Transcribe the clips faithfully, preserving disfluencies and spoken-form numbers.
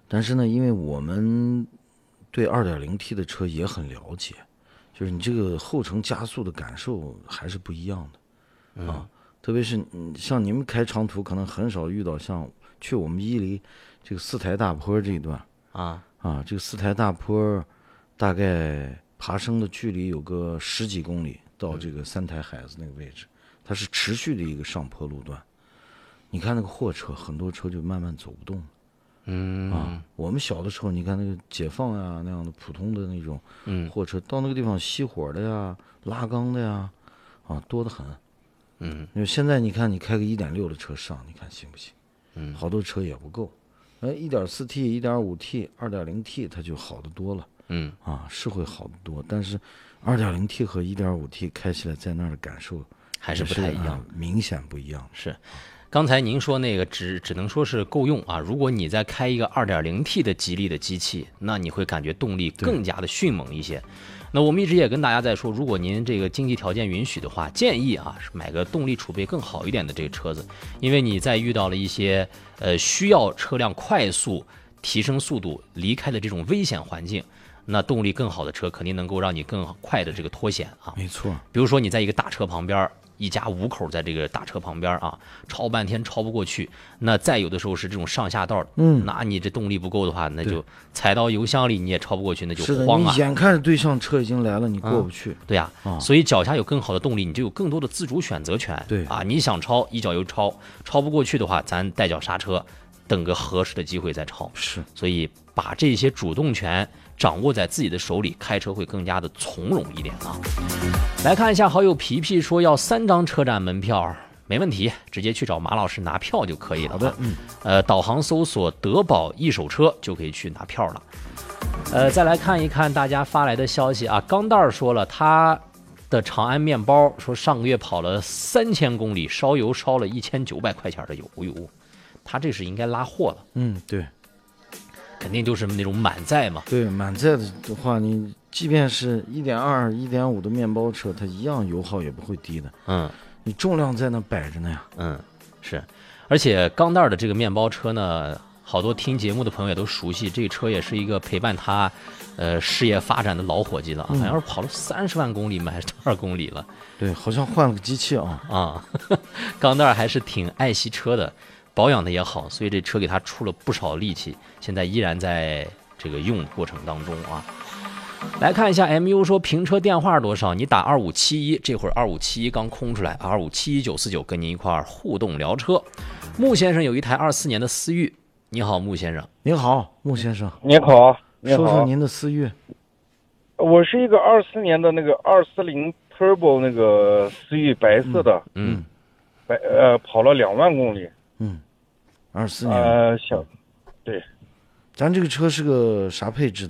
但是呢，因为我们对 二点零 T 的车也很了解，就是你这个后程加速的感受还是不一样的、嗯、啊。特别是像你们开长途，可能很少遇到像去我们伊犁这个四台大坡这一段啊啊，这个四台大坡大概爬升的距离有个十几公里到这个三台海子那个位置，它是持续的一个上坡路段。你看那个货车，很多车就慢慢走不动了。 嗯啊，我们小的时候，你看那个解放呀那样的普通的那种货车，嗯、到那个地方熄火的呀、拉缸的呀，啊，多得很。 嗯， 因为现在你看，你开个一点六的车上，你看行不行？ 嗯， 好多车也不够。哎，一点四 T、一点五 T、二点零 T 它就好得多了。 嗯， 啊，是会好得多，但是二点零 T 和一点五 T 开起来在那儿的感受还是不太一样， 啊、明显不一样。 是。刚才您说那个只只能说是够用啊，如果你再开一个 二点零 T 的吉利的机器，那你会感觉动力更加的迅猛一些。那我们一直也跟大家在说，如果您这个经济条件允许的话，建议啊买个动力储备更好一点的这个车子，因为你在遇到了一些呃需要车辆快速提升速度离开的这种危险环境，那动力更好的车肯定能够让你更快的这个脱险啊。 没错， 比如说你在一个大车旁边，一家五口在这个大车旁边啊，超半天超不过去。那再有的时候是这种上下道， 嗯， 那你这动力不够的话，那就踩到油箱里你也超不过去，那就慌啊。 你眼看着对向车已经来了，你过不去。 嗯、对呀、啊， 啊， 所以脚下有更好的动力，你就有更多的自主选择权。 对啊，你想超一脚油超，超不过去的话，咱带脚刹车，等个合适的机会再超。 是， 所以把这些主动权掌握在自己的手里，开车会更加的从容一点啊。来看一下好友皮皮说要三张车站门票，没问题，直接去找马老师拿票就可以了。 好的，嗯， 呃，导航搜索德宝一手车就可以去拿票了。呃，再来看一看大家发来的消息啊，钢蛋儿说了他的长安面包说上个月跑了三千公里，烧油烧了一千九百块钱的油，油，他这是应该拉货了。 嗯，对。 肯定就是那种满载嘛。 对，满载的话，你即便是一点二、一点五的面包车，它一样油耗也不会低的。 嗯， 你重量在那摆着呢呀。 嗯，是。而且钢蛋的这个面包车呢，好多听节目的朋友也都熟悉，这个车也是一个陪伴他，呃，事业发展的老伙计了。 嗯、 好像是跑了三十万公里嘛，还是多少公里了？ 对，好像换了个机器啊。 啊，钢蛋还是挺爱惜车的。保养的也好，所以这车给他出了不少力气，现在依然在这个用过程当中啊。来看一下 M U 说评车电话多少？你打二五七一，这会儿二五七一刚空出来，二五七一九四九跟您一块儿互动聊车。穆先生有一台二四年的思域，你好，穆先生。 您好，穆先生。 您好，您好。 说说您的思域。 我是一个二四年的那个二四零 Turbo 那个思域，白色的， 嗯， 白呃跑了两万公里。 嗯，二四年。 呃，小，对。 咱这个车是个啥配置的？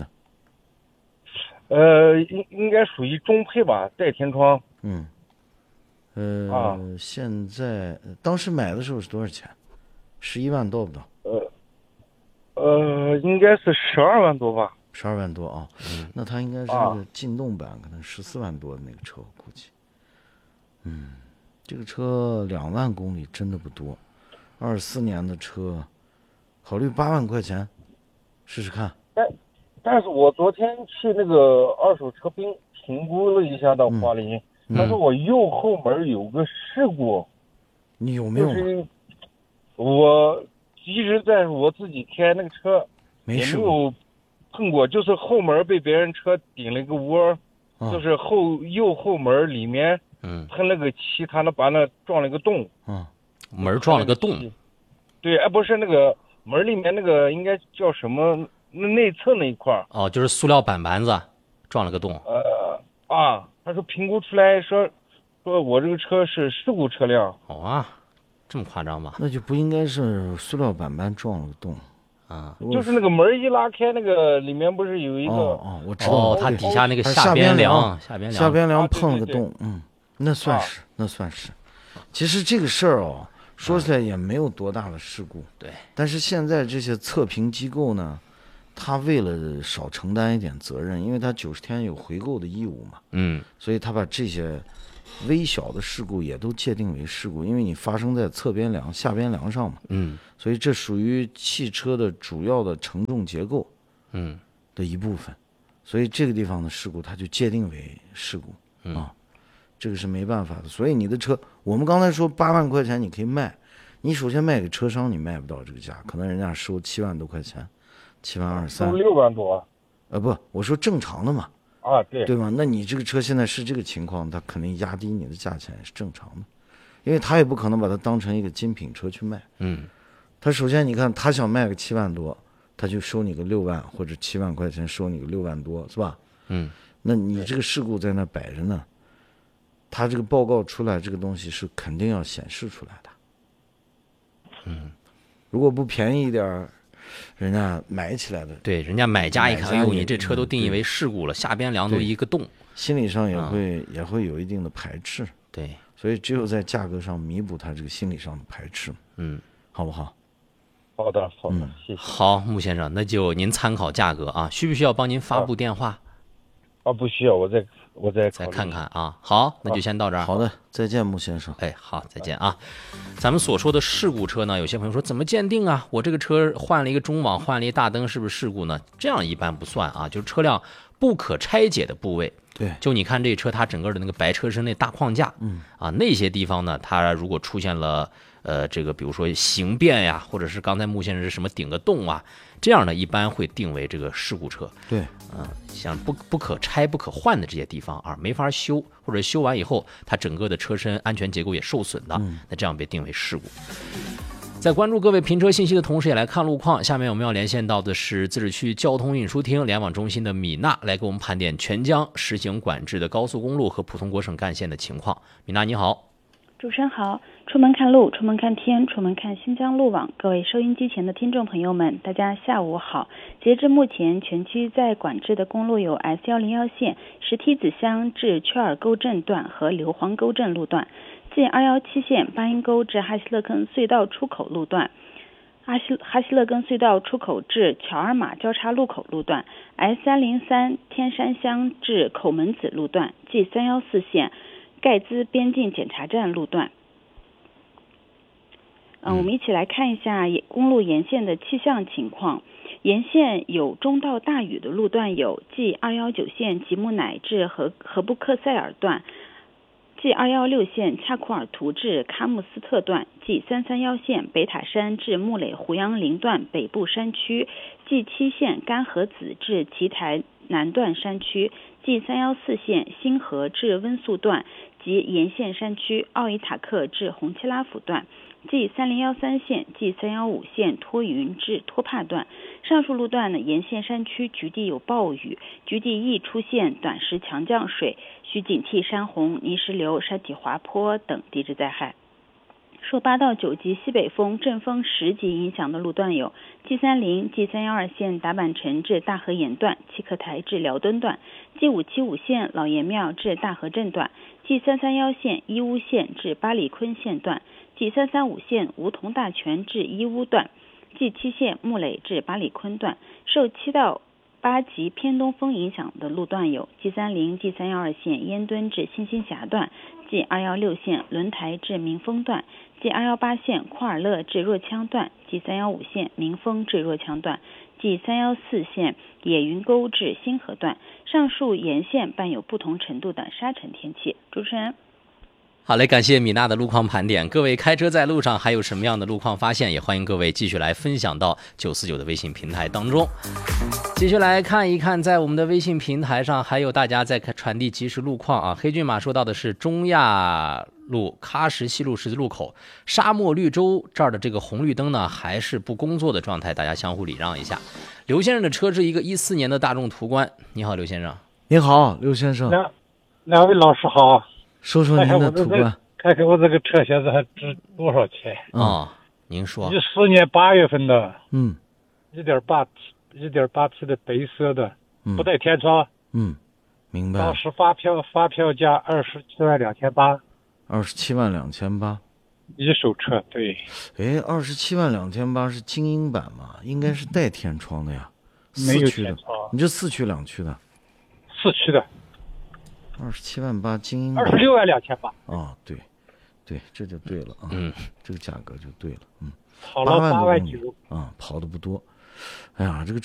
呃，应应该属于中配吧，带天窗。 嗯。呃， 啊、 现在当时买的时候是多少钱？十一万多不到？ 呃，呃，应该是十二万多吧。 十二万多啊、嗯，那它应该是那个劲动版，啊、可能十四万多的那个车，我估计。嗯，这个车两万公里真的不多。二四年的车，考虑八万块钱，试试看。 但但是我昨天去那个二手车评评估了一下到华林， 嗯、 他说我右后门有个事故。 你有没有？ 就是我一直在我自己开那个车， 没事， 也没有碰过，就是后门被别人车顶了一个窝， 啊、 就是后右后门里面， 嗯， 喷了个漆，他那把那撞了个洞。 嗯。 门撞了个洞， 对，哎，不是那个门里面那个应该叫什么？那内侧那一块哦，就是塑料板板子撞了个洞。 呃啊，他说评估出来说，说我这个车是事故车辆。 哦啊，这么夸张吗？ 那就不应该是塑料板板撞了个洞啊， 就是那个门一拉开，那个里面不是有一个哦哦，我知道哦，它底下那个下边梁， 下边梁，下边梁碰了个啊、对对对洞，嗯，那算是、啊、那算是。其实这个事儿哦。说起来也没有多大的事故， 对。 但是现在这些测评机构呢，他为了少承担一点责任，因为他九十天有回购的义务嘛， 嗯， 所以他把这些微小的事故也都界定为事故，因为你发生在侧边梁、下边梁上嘛， 嗯， 所以这属于汽车的主要的承重结构， 嗯的一部分，所以这个地方的事故它就界定为事故、 嗯、 啊，这个是没办法的。所以你的车，我们刚才说八万块钱你可以卖，你首先卖给车商，你卖不到这个价，可能人家收七万多块钱，七万二三， 收六万多， 呃不，我说正常的嘛。 啊，对对吗？那你这个车现在是这个情况，它肯定压低你的价钱是正常的，因为他也不可能把它当成一个精品车去卖。 嗯， 他首先你看，他想卖个七万多，他就收你个六万或者七万块钱，收你个六万多，是吧？ 嗯， 那你这个事故在那摆着呢，他这个报告出来，这个东西是肯定要显示出来的。 嗯， 如果不便宜一点，人家买起来的， 对，人家买家一看，哎呦，你这车都定义为嗯事故了，下边梁都一个洞， 心理上也会、嗯、也会有一定的排斥。 对， 所以只有在价格上弥补他这个心理上的排斥。 嗯， 好不好？ 好的，好的， 嗯、 谢谢。 好，穆先生，那就您参考价格啊，需不需要帮您发布电话？ 啊，不需要，我再我再再看看啊。好，那就先到这儿。 好的，再见，穆先生。 哎，好，再见啊。咱们所说的事故车呢，有些朋友说怎么鉴定啊？我这个车换了一个中网，换了一大灯，是不是事故呢？这样一般不算啊，就是车辆不可拆解的部位。 对， 就你看这车它整个的那个白车身那大框架， 嗯啊，那些地方呢，它如果出现了呃这个比如说形变呀，或者是刚才穆先生是什么顶个洞啊，这样呢一般会定为这个事故车。 对， 嗯、呃，像不不可拆不可换的这些地方啊，没法修，或者修完以后它整个的车身安全结构也受损的， 嗯、 那这样被定为事故。在关注各位评车信息的同时，也来看路况。下面我们要连线到的是自治区交通运输厅联网中心的米娜，来给我们盘点全疆实行管制的高速公路和普通国省干线的情况。米娜你好。 主持人好，出门看路，出门看天，出门看新疆路网。各位收音机前的听众朋友们，大家下午好。截至目前，全区在管制的公路有 S 一零一 线石梯子乡至曲尔沟镇段和硫磺沟镇路段， G 二一七 线巴音沟至哈希勒根隧道出口路段，哈希哈希勒根隧道出口至乔尔玛交叉路口路段， S 三零三 天山乡至口门子路段， G 三一四 线盖兹边境检查站路段。嗯，我们一起来看一下公路沿线的气象情况。沿线有中到大雨的路段有 G 二一九 线吉木乃至和和布克塞尔段， G 二一六 线恰库尔图至喀木斯特段， G 三三一 线北塔山至木垒胡杨林段北部山区， G 七 线甘河子至奇台南段山区， G 三一四 线新河至温宿段及沿线山区奥伊塔克至红旗拉甫段， G 三零一三 线 G 三一五 线托云至托帕段。上述路段呢，沿线山区局地有暴雨，局地易出现短时强降水，需警惕山洪、泥石流、山体滑坡等地质灾害。受八到九级西北风、阵风十级影响的路段有 G 三零、G 三一二 线达坂城至大河沿段、七克台至辽敦段， G 五七五 线老爷庙至大河镇段， G 三三一 线伊乌线至巴里坤线段， G 三三五 线梧桐大泉至伊乌段， G 七 线木垒至巴里坤段。受七到八级偏东风影响的路段有 G 三零、G 三一二 线烟墩至新兴峡段， G 二一六 线轮台至民丰段， G 二一八 线库尔勒至若羌段， G 三一五 线民丰至若羌段， G 三一四 线野云沟至新河段。上述沿线伴有不同程度的沙尘天气。主持人。 好嘞，感谢米娜的路况盘点。各位开车在路上还有什么样的路况发现，也欢迎各位继续来分享到九四九的微信平台当中。继续来看一看，在我们的微信平台上还有大家在传递即时路况啊。黑骏马说到的是中亚路喀什西路十字路口沙漠绿洲这儿的这个红绿灯呢还是不工作的状态，大家相互礼让一下。刘先生的车是一个一四年的大众途观。你好，刘先生。 你好，刘先生。 两两位老师好。 说说您的途观。 看看我这个车现在还值多少钱啊、哦？您说。 一四年八月份的， 嗯， 一点八一点八 T 的白色的， 嗯、 不带天窗。 嗯，明白。 当时发票发票价二十七万两千八。 二十七万两千八。 一手车，对。 哎，二十七万两千八是精英版嘛？应该是带天窗的呀。 没有天窗。 你这四驱两驱的？ 四驱的。 二十七万八精英二十六万两千八。 啊，对，对，这就对了啊， 嗯， 这个价格就对了，嗯， 跑了八万万九啊，跑的不多。哎呀，这个